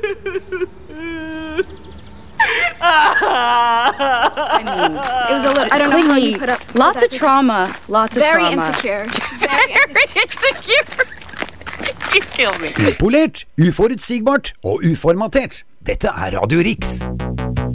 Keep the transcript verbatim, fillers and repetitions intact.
I mean, it was a little, I don't know how you put up Lots of trauma. Lots of Very trauma. insecure. Very insecure. You kill me. Upolert, uforutsigbart og uformatert. Dette er Radio Riks.